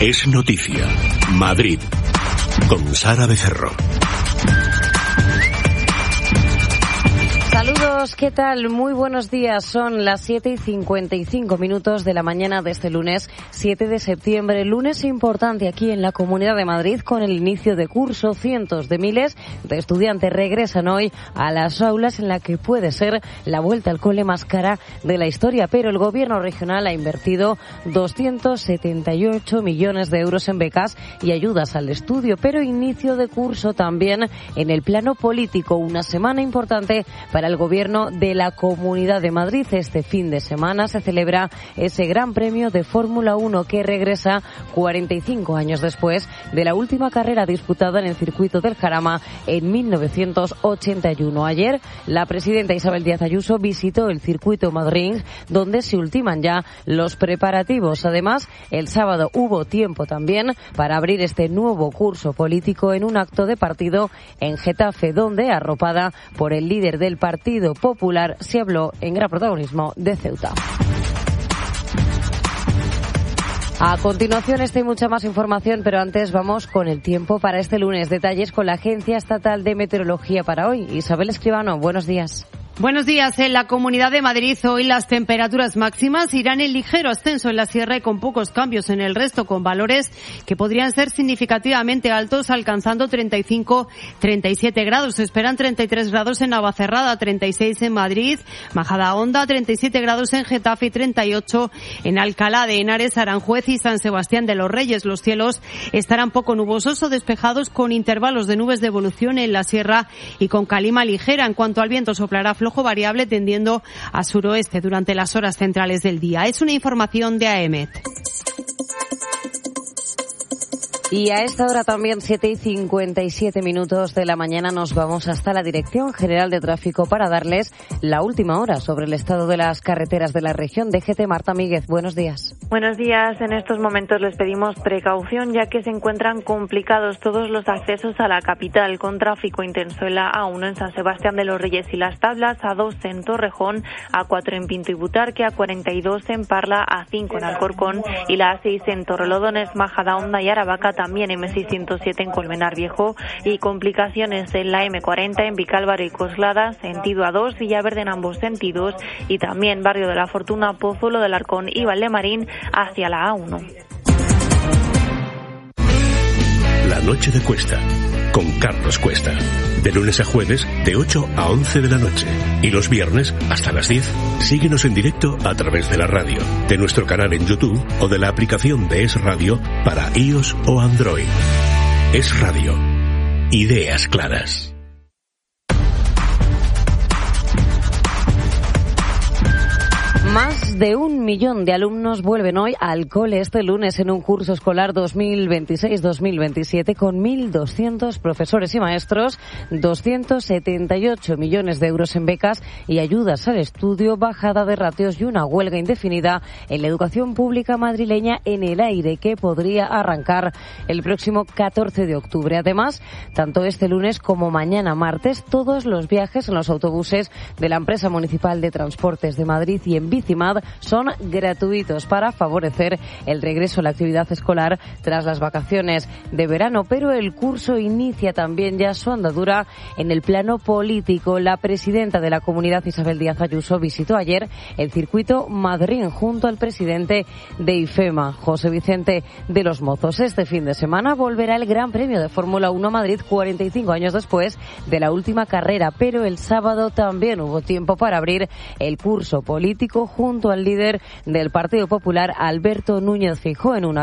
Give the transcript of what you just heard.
Es noticia. Madrid. Con Sara Becerro. Saludos, ¿qué tal? Muy buenos días. Son las 7:55 de la mañana de este lunes 7 de septiembre. Lunes importante aquí en la Comunidad de Madrid con el inicio de curso. Cientos de miles de estudiantes regresan hoy a las aulas en la que puede ser la vuelta al cole más cara de la historia. Pero el gobierno regional ha invertido 278 millones de euros en becas y ayudas al estudio. Pero inicio de curso también en el plano político. Una semana importante para el gobierno de la Comunidad de Madrid. Este fin de semana se celebra ese Gran Premio de Fórmula 1 que regresa 45 años después de la última carrera disputada en el circuito del Jarama en 1981. Ayer, la presidenta Isabel Díaz Ayuso visitó el circuito Madrid, donde se ultiman ya los preparativos. Además, el sábado hubo tiempo también para abrir este nuevo curso político en un acto de partido en Getafe, donde, arropada por el líder del Partido Popular, se habló en gran protagonismo de Ceuta. A continuación, esta y mucha más información, pero antes vamos con el tiempo para este lunes. Detalles con la Agencia Estatal de Meteorología para hoy. Isabel Escribano, buenos días. Buenos días. En la Comunidad de Madrid hoy las temperaturas máximas irán en ligero ascenso en la sierra y con pocos cambios en el resto, con valores que podrían ser significativamente altos, alcanzando 35-37 grados. Se esperan 33 grados en Navacerrada, 36 en Madrid, Majadahonda, 37 grados en Getafe y 38 en Alcalá de Henares, Aranjuez y San Sebastián de los Reyes. Los cielos estarán poco nubosos o despejados, con intervalos de nubes de evolución en la sierra y con calima ligera. En cuanto al viento, soplará flojo variable tendiendo a suroeste durante las horas centrales del día. Es una información de AEMET. Y a esta hora también, 7:57 de la mañana, nos vamos hasta la Dirección General de Tráfico para darles la última hora sobre el estado de las carreteras de la región. DGT, Marta Míguez, buenos días. Buenos días. En estos momentos les pedimos precaución, ya que se encuentran complicados todos los accesos a la capital, con tráfico intenso en la A1 en San Sebastián de los Reyes y Las Tablas, A2 en Torrejón, A4 en Pinto y Butarque, A42 en Parla, A5 en Alcorcón y la A6 en Torrelodones, Majadahonda y Aravaca, también M607 en Colmenar Viejo, y complicaciones en la M40 en Vicálvaro y Coslada, sentido A2, Villaverde en ambos sentidos, y también Barrio de la Fortuna, Pozuelo del Arcón y Valdemarín hacia la A1. La noche de Cuesta, con Carlos Cuesta. De lunes a jueves, de 8 a 11 de la noche. Y los viernes, hasta las 10. Síguenos en directo a través de la radio, de nuestro canal en YouTube o de la aplicación de Es Radio para iOS o Android. Es Radio. Ideas claras. Más de 1 millón de alumnos vuelven hoy al cole este lunes en un curso escolar 2026-2027 con 1.200 profesores y maestros, 278 millones de euros en becas y ayudas al estudio, bajada de ratios y una huelga indefinida en la educación pública madrileña en el aire, que podría arrancar el próximo 14 de octubre. Además, tanto este lunes como mañana martes, todos los viajes en los autobuses de la empresa municipal de Transportes de Madrid y en Bicimad son gratuitos para favorecer el regreso a la actividad escolar tras las vacaciones de verano. Pero el curso inicia también ya su andadura en el plano político. La presidenta de la Comunidad, Isabel Díaz Ayuso, visitó ayer el circuito Madrid junto al presidente de IFEMA, José Vicente de los Mozos. Este fin de semana volverá el Gran Premio de Fórmula 1 Madrid 45 años después de la última carrera, pero el sábado también hubo tiempo para abrir el curso político junto al líder del Partido Popular, Alberto Núñez Feijóo, en una